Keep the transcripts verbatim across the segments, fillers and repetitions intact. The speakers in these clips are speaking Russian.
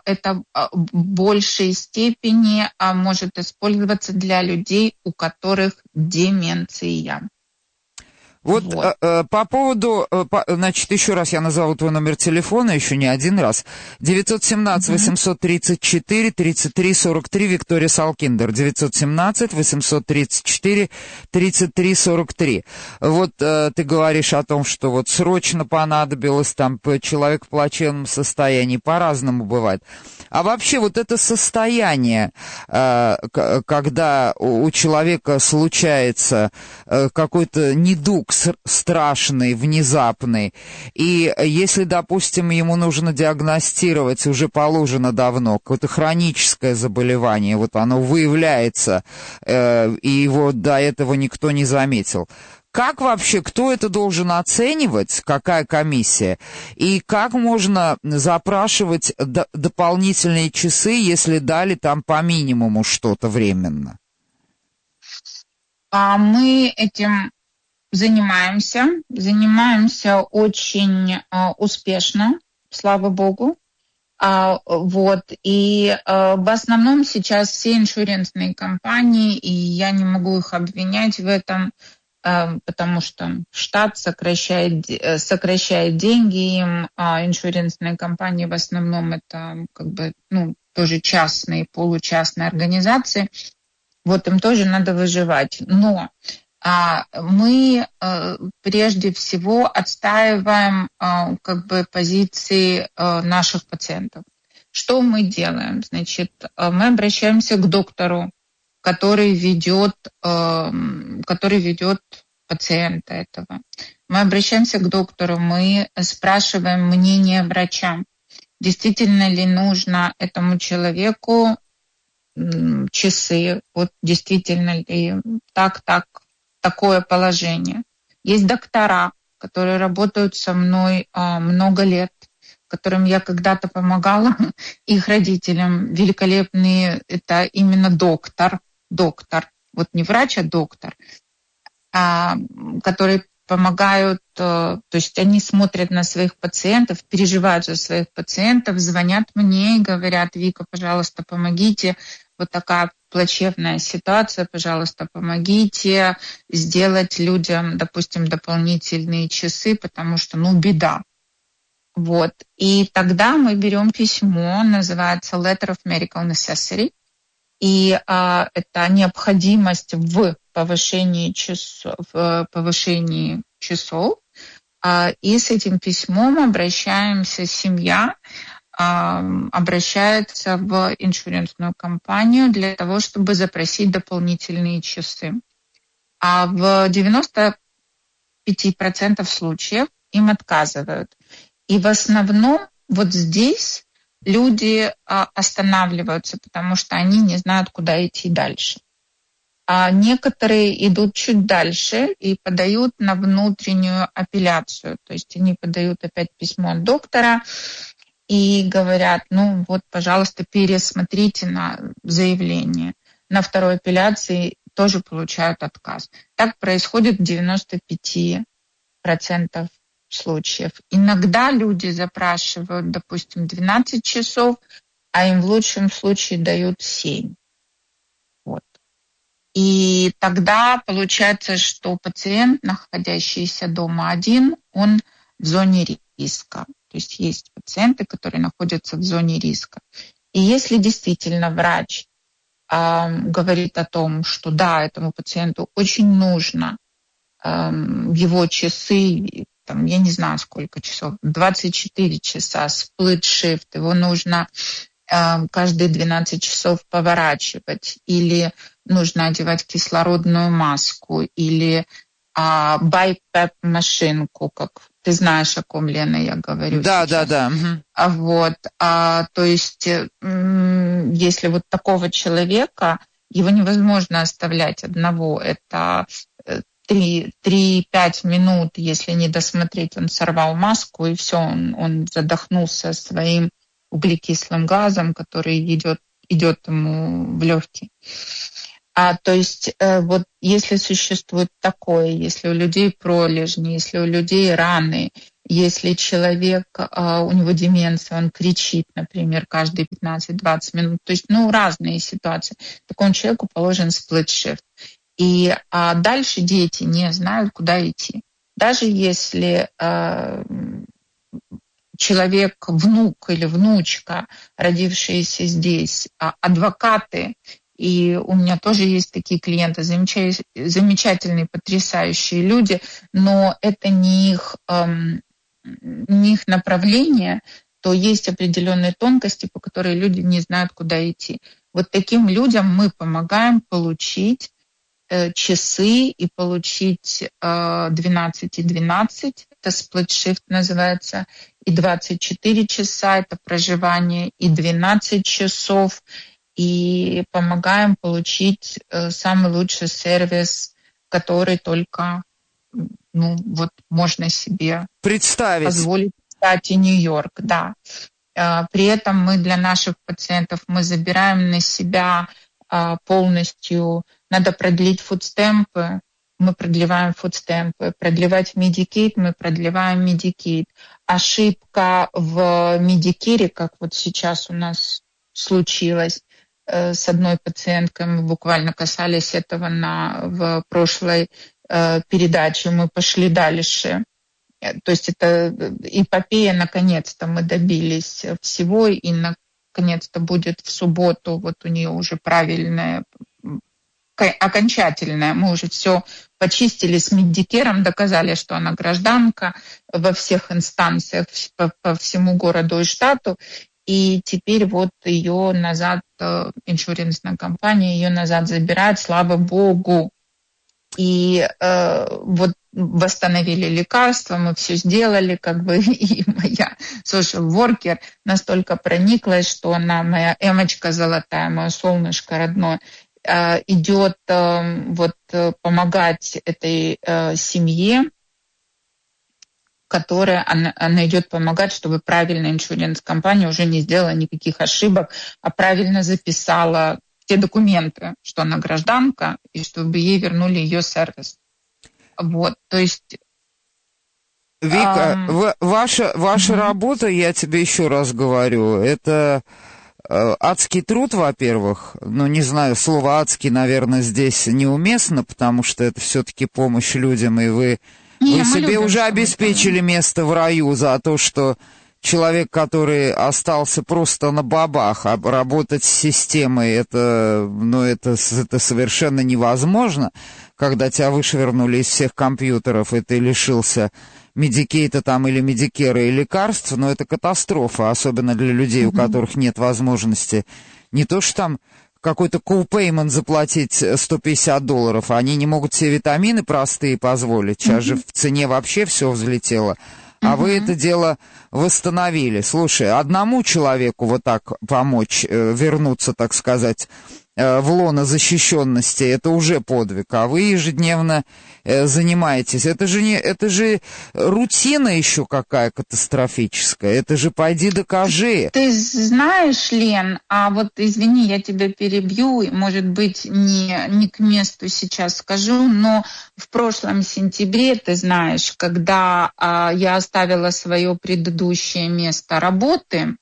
это в большей степени может использоваться для людей, у которых деменция. Вот, вот. Э, э, по поводу, э, по, значит, еще раз я назвала твой номер телефона, еще не один раз. девятьсот семнадцать восемьсот тридцать четыре тридцать три сорок три, Виктория Салкиндер. девятьсот семнадцать восемьсот тридцать четыре тридцать три сорок три. Вот э, ты говоришь о том, что вот срочно понадобилось, там, человек в плачевном состоянии, по-разному бывает. А вообще вот это состояние, э, когда у человека случается э, какой-то недуг, страшный, внезапный. И если, допустим, ему нужно диагностировать, уже положено давно, какое-то хроническое заболевание, вот оно выявляется, э, и его до этого никто не заметил. Как вообще, кто это должен оценивать, какая комиссия, и как можно запрашивать д- дополнительные часы, если дали там по минимуму что-то временно? А мы этим занимаемся, занимаемся очень а, успешно, слава богу. А, вот, и а, в основном сейчас все иншуренсные компании, и я не могу их обвинять в этом, а, потому что штат сокращает, сокращает деньги им, а иншуренсные компании в основном это как бы, ну, тоже частные, получастные организации. Вот им тоже надо выживать. Но а, мы а, прежде всего отстаиваем а, как бы позиции а, наших пациентов. Что мы делаем? Значит, а, мы обращаемся к доктору, который ведет, а, который ведет пациента этого. Мы обращаемся к доктору, мы спрашиваем мнение врача. Действительно ли нужно этому человеку часы, вот действительно ли так, так, такое положение. Есть доктора, которые работают со мной а, много лет, которым я когда-то помогала, их родителям великолепные, это именно доктор, доктор, вот не врач, а доктор, а, которые помогают, то есть они смотрят на своих пациентов, переживают за своих пациентов, звонят мне и говорят: Вика, пожалуйста, помогите, вот такая плачевная ситуация, пожалуйста, помогите сделать людям, допустим, дополнительные часы, потому что, ну, беда. Вот. И тогда мы берем письмо, называется Letter of Medical Necessity, и а, это необходимость в повышении часов, в повышении часов. А, и с этим письмом обращаемся, семья а, обращается в иншуренсную компанию для того, чтобы запросить дополнительные часы. А в девяноста пяти процентах случаев им отказывают. И в основном вот здесь люди а, останавливаются, потому что они не знают, куда идти дальше. А некоторые идут чуть дальше и подают на внутреннюю апелляцию. То есть они подают опять письмо от доктора и говорят: ну вот, пожалуйста, пересмотрите на заявление. На второй апелляции тоже получают отказ. Так происходит в девяноста пяти процентах случаев. Иногда люди запрашивают, допустим, двенадцать часов, а им в лучшем случае дают семь. Вот. И тогда получается, что пациент, находящийся дома один, он в зоне риска. То есть есть пациенты, которые находятся в зоне риска. И если действительно врач э, говорит о том, что да, этому пациенту очень нужно э, его часы, там, я не знаю сколько часов, двадцать четыре часа, сплит-шифт, его нужно э, каждые двенадцать часов поворачивать, или нужно одевать кислородную маску, или э, байпеп-машинку, как ты знаешь, о ком, Лена, я говорю да, сейчас. Да, да, да. А вот, а, то есть, м- если вот такого человека, его невозможно оставлять одного, это три-пять минут, если не досмотреть, он сорвал маску, и все, он, он задохнулся своим углекислым газом, который идет, идет ему в легкие. А, то есть э, вот если существует такое, если у людей пролежни, если у людей раны, Если человек, у него деменция, он кричит, например, каждые пятнадцать-двадцать минут, то есть, ну, разные ситуации, такому человеку положен split-shift. И а дальше дети не знают, куда идти. Даже если э, человек, внук или внучка, родившиеся здесь, а, адвокаты, и у меня тоже есть такие клиенты, замечательные, потрясающие люди, но это не их, эм, не их направление, то есть определенные тонкости, по которым люди не знают, куда идти. Вот таким людям мы помогаем получить э, часы и получить э, двенадцать и двенадцать, это split shift называется, и двадцать четыре часа, это проживание, и двенадцать часов, и помогаем получить э, самый лучший сервис, который только, ну, вот можно себе представить. Позволить. Кстати, Нью-Йорк, да. Э, при этом мы для наших пациентов мы забираем на себя э, полностью, надо продлить фудстемпы, мы продлеваем фудстемпы, продлевать Medicaid, мы продлеваем Medicaid. Ошибка в Medicare, как вот сейчас у нас случилось, с одной пациенткой, мы буквально касались этого на, в прошлой э, передаче, мы пошли дальше. То есть это эпопея, наконец-то мы добились всего, и наконец-то будет в субботу, вот у нее уже правильное, окончательное, мы уже все почистили с Медикером, доказали, что она гражданка во всех инстанциях по, по всему городу и штату. И теперь вот ее назад, иншурансная компания ее назад забирает, слава богу. И э, вот восстановили лекарства, мы все сделали, как бы, и моя social worker настолько прониклась, что она, моя Эмочка золотая, мое солнышко родное, э, идет э, вот помогать этой э, семье, которая она, она идет помогать, чтобы правильно иншуранс-компания уже не сделала никаких ошибок, а правильно записала те документы, что она гражданка, и чтобы ей вернули ее сервис. Вот, то есть... Вика, эм... в, ваша, ваша mm-hmm. работа, я тебе еще раз говорю, это э, адский труд, во-первых. Ну, не знаю, слово «адский», наверное, здесь неуместно, потому что это все-таки помощь людям, и вы... Не, Вы себе любим, уже обеспечили место в раю за то, что человек, который остался просто на бабах, а работать с системой, это, ну, это, это совершенно невозможно, когда тебя вышвырнули из всех компьютеров, и ты лишился медикейта там или медикера и лекарств, но это катастрофа, особенно для людей, mm-hmm. у которых нет возможности не то что там какой-то co-payment заплатить сто пятьдесят долларов, они не могут себе витамины простые позволить, сейчас mm-hmm. же в цене вообще все взлетело, а mm-hmm. вы это дело восстановили. Слушай, одному человеку вот так помочь, э, вернуться, так сказать, э, в лоно защищенности, это уже подвиг, а вы ежедневно э, занимаетесь. Это же, не, это же рутина еще какая катастрофическая, это же пойди докажи. Ты знаешь, Лен, а вот извини, я тебя перебью, может быть, не, не к месту сейчас скажу, но в прошлом сентябре, ты знаешь, когда а, я оставила свое предыдущее место работы,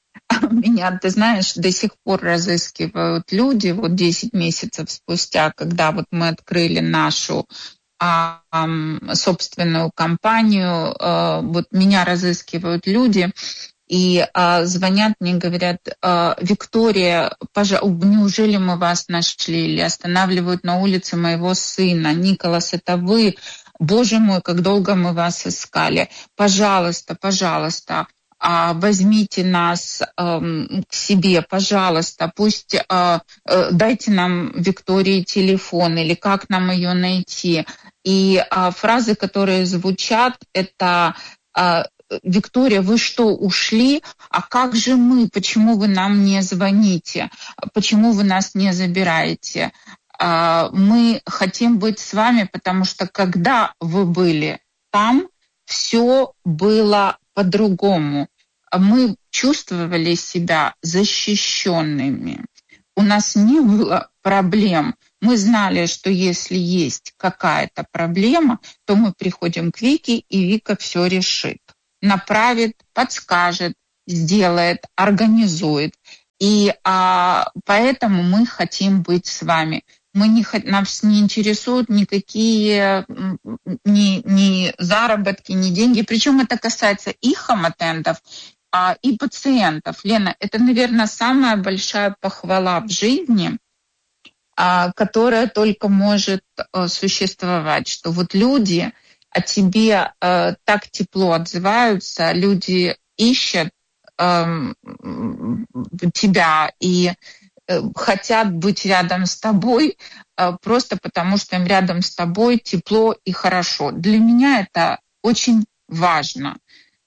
меня, ты знаешь, до сих пор разыскивают люди, вот десять месяцев спустя, когда вот мы открыли нашу а, а, собственную компанию, а, вот меня разыскивают люди и а, звонят мне, говорят: а, Виктория, пожалуйста, неужели мы вас нашли? Или останавливают на улице моего сына: Николас, это вы? Боже мой, как долго мы вас искали. Пожалуйста, пожалуйста, возьмите нас э, к себе, пожалуйста, пусть э, э, дайте нам Виктории телефон, или как нам ее найти. И э, фразы, которые звучат, это э, Виктория, вы что, ушли? А как же мы? Почему вы нам не звоните? Почему вы нас не забираете? Э, мы хотим быть с вами, потому что когда вы были там, все было по-другому. Мы чувствовали себя защищенными. У нас не было проблем. Мы знали, что если есть какая-то проблема, то мы приходим к Вике, и Вика все решит. направит, подскажет, сделает, организует. И а, поэтому мы хотим быть с вами. Мы не, нас не интересуют никакие ни, ни заработки, ни деньги. Причем это касается и хомотендов, а, и пациентов. Лена, это, наверное, самая большая похвала в жизни, а, которая только может а, существовать. Что вот люди о тебе а, так тепло отзываются, люди ищут а, тебя и хотят быть рядом с тобой просто потому, что им рядом с тобой тепло и хорошо. Для меня это очень важно.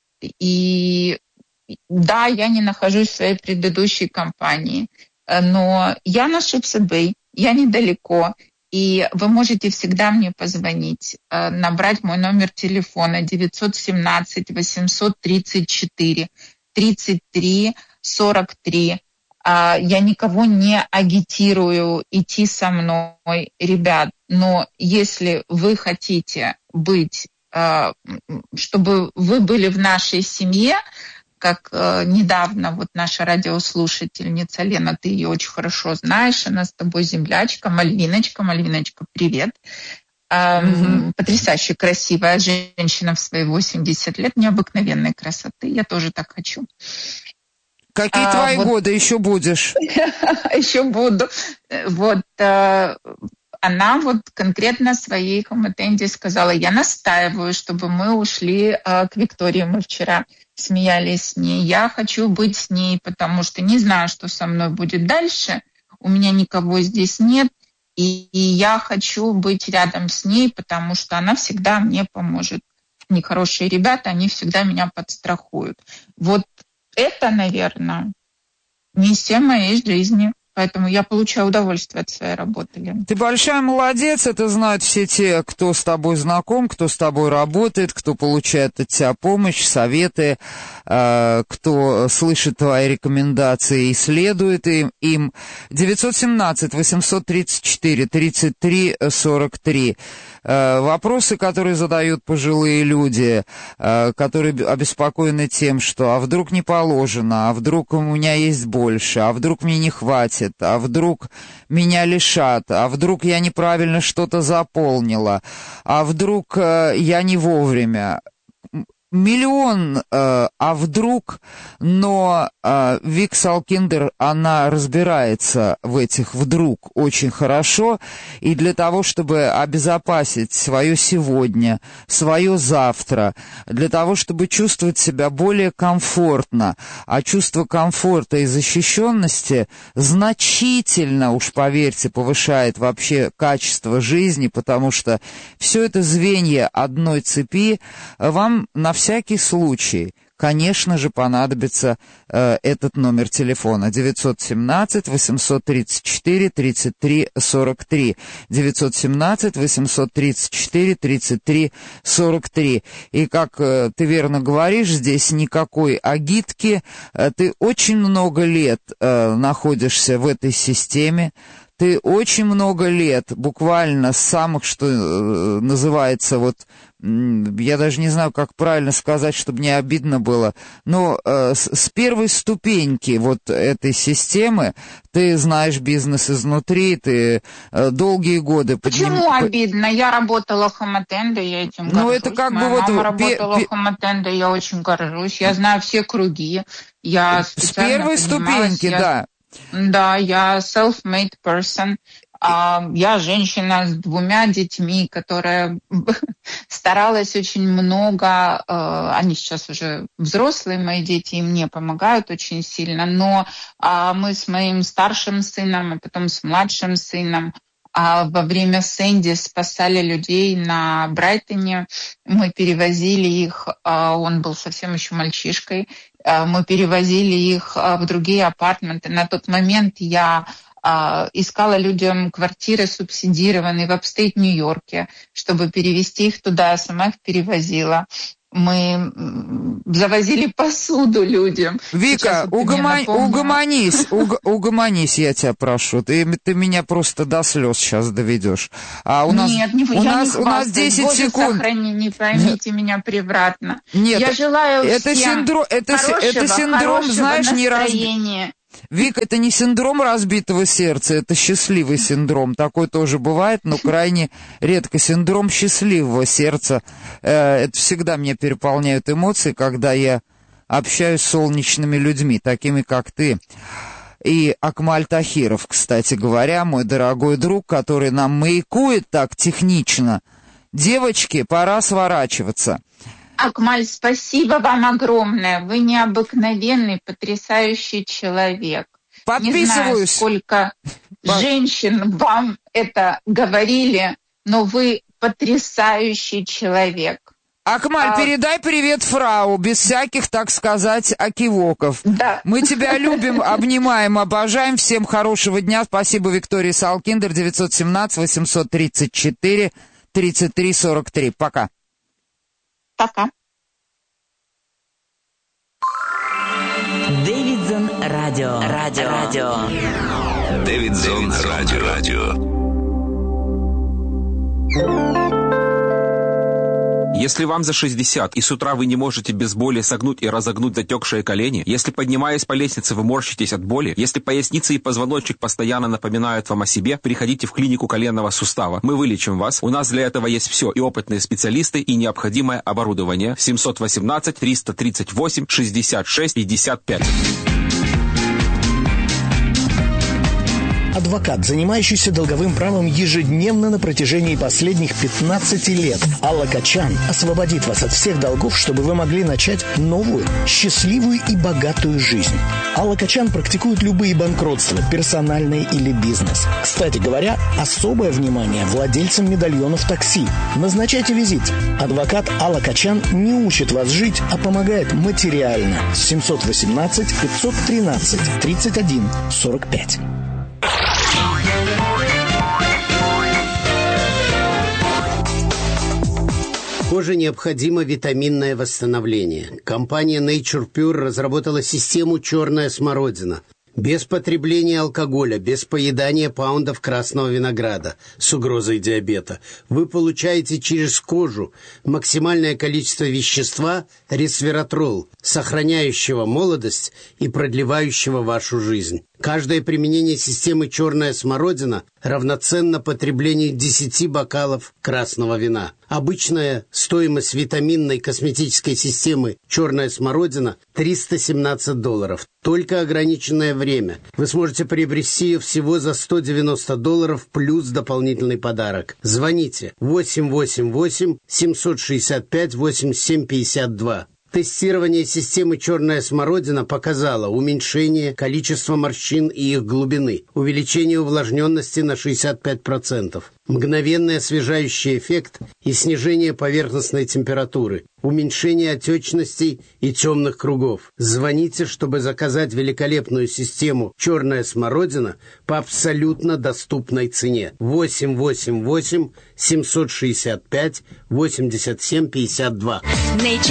И да, я не нахожусь в своей предыдущей компании, но я на Шипсебей, я недалеко, и вы можете всегда мне позвонить, набрать мой номер телефона девятьсот семнадцать восемьсот тридцать четыре тридцать три сорок три. Я никого не агитирую идти со мной, ребят, но если вы хотите быть, чтобы вы были в нашей семье, как недавно вот наша радиослушательница Лена, ты ее очень хорошо знаешь, она с тобой землячка, Мальвиночка, Мальвиночка, привет. Mm-hmm. Потрясающе красивая женщина в свои восемьдесят лет, необыкновенной красоты, я тоже так хочу. Какие а, твои вот, годы еще будешь? Еще буду. Вот а, она вот конкретно своей хомотенде сказала, я настаиваю, чтобы мы ушли а, к Виктории. Мы вчера смеялись с ней. Я хочу быть с ней, потому что не знаю, что со мной будет дальше. У меня никого здесь нет. И, и я хочу быть рядом с ней, потому что она всегда мне поможет. Они хорошие ребята, они всегда меня подстрахуют. Вот это, наверное, миссия моей жизни. Поэтому я получаю удовольствие от своей работы, Лена. Ты большая молодец, это знают все те, кто с тобой знаком, кто с тобой работает, кто получает от тебя помощь, советы, э, кто слышит твои рекомендации и следует им. им. девятьсот семнадцать восемьсот тридцать четыре тридцать три сорок три. Э, вопросы, которые задают пожилые люди, э, которые обеспокоены тем, что а вдруг не положено, а вдруг у меня есть больше, а вдруг мне не хватит, а вдруг меня лишат, а вдруг я неправильно что-то заполнила, а вдруг э, я не вовремя. Миллион, э, а вдруг, но э, Вик Салкиндер, она разбирается в этих вдруг очень хорошо, и для того, чтобы обезопасить свое сегодня, свое завтра, для того, чтобы чувствовать себя более комфортно, а чувство комфорта и защищенности значительно, уж поверьте, повышает вообще качество жизни, потому что все это звенья одной цепи, вам на всякий случай, конечно же, понадобится э, этот номер телефона девятьсот семнадцать восемьсот тридцать четыре тридцать три сорок три. девятьсот семнадцать восемьсот тридцать четыре тридцать три сорок три. И как э, ты верно говоришь, здесь никакой агитки. Э, ты очень много лет э, находишься в этой системе. Ты очень много лет, буквально с самых, что э, называется, вот, я даже не знаю, как правильно сказать, чтобы не обидно было, но э, с, с первой ступеньки вот этой системы ты знаешь бизнес изнутри, ты э, долгие годы... Почему подним... обидно? Я работала хомотендой, я этим горжусь. Ну, это как Моя бы вот... мама работала пе... хомотендой, я очень горжусь. Я знаю все круги. Я с первой ступеньки, я... да. Да, я self-made person. Я женщина с двумя детьми, которая старалась очень много. Они сейчас уже взрослые, мои дети, и мне помогают очень сильно. Но мы с моим старшим сыном, а потом с младшим сыном во время Сэнди спасали людей на Брайтоне. Мы перевозили их, он был совсем еще мальчишкой, мы перевозили их в другие апартменты. На тот момент я искала людям квартиры субсидированные в апстейт Нью-Йорке, чтобы перевести их туда, я сама их перевозила. мы завозили посуду людям. Вика, вот угома... угомонись, уг... угомонись, я тебя прошу. Ты, ты меня просто до слез сейчас доведешь. А у нас, Нет, не, у я нас, не у нас десять Боже, секунд. Сохрани, не поймите меня превратно. Нет, я желаю это всем синдром, это, хорошего, это синдром, знаешь, не раз... Вика, это не синдром разбитого сердца, это счастливый синдром. Такой тоже бывает, но крайне редко. Синдром счастливого сердца. Это всегда меня переполняют эмоции, когда я общаюсь с солнечными людьми, такими как ты. И Акмаль Тахиров, кстати говоря, мой дорогой друг, который нам маякует так технично. Девочки, пора сворачиваться. Акмаль, спасибо вам огромное. Вы необыкновенный, потрясающий человек. Подписываюсь. Не знаю, сколько Под... женщин вам это говорили, но вы потрясающий человек. Акмаль, а... передай привет фрау, без всяких, так сказать, окивоков. Да. Мы тебя любим, обнимаем, обожаем. Всем хорошего дня. Спасибо, Виктория Салкиндер, девятьсот семнадцать восемьсот тридцать четыре тридцать три сорок три. Пока. Пока. Дэвидсон Радио. Радио. Радио. Дэвидсон Радио. Радио. Если вам за шестьдесят, и с утра вы не можете без боли согнуть и разогнуть затекшие колени, если, поднимаясь по лестнице, вы морщитесь от боли, если поясница и позвоночник постоянно напоминают вам о себе, приходите в клинику коленного сустава. Мы вылечим вас. У нас для этого есть все, и опытные специалисты, и необходимое оборудование. семь один восемь триста тридцать восемь шестьдесят шесть пятьдесят пять. Адвокат, занимающийся долговым правом ежедневно на протяжении последних пятнадцати лет. Алла Качан освободит вас от всех долгов, чтобы вы могли начать новую, счастливую и богатую жизнь. Алла Качан практикует любые банкротства, персональные или бизнес. Кстати говоря, особое внимание владельцам медальонов такси. Назначайте визит. Адвокат Алла Качан не учит вас жить, а помогает материально. семь один восемь пятьсот тринадцать тридцать один сорок пять. Коже необходимо витаминное восстановление. Компания Nature Pure разработала систему «Черная смородина». Без потребления алкоголя, без поедания паундов красного винограда с угрозой диабета. Вы получаете через кожу максимальное количество вещества ресвератрол, сохраняющего молодость и продлевающего вашу жизнь. Каждое применение системы «Черная смородина» равноценно потреблению десяти бокалов красного вина. Обычная стоимость витаминной косметической системы «Черная смородина» триста семнадцать долларов. Только ограниченное время. Вы сможете приобрести ее всего за сто девяносто долларов плюс дополнительный подарок. Звоните восемь восемь восемь семь шесть пять восемьдесят семь пятьдесят два. Тестирование системы «Черная смородина» показало уменьшение количества морщин и их глубины, увеличение увлажненности на шестьдесят пять процентов, мгновенный освежающий эффект и снижение поверхностной температуры, уменьшение отечностей и темных кругов. Звоните, чтобы заказать великолепную систему «Черная смородина» по абсолютно доступной цене. восемь восемь восемь семь шесть пять восемьдесят семь пятьдесят два.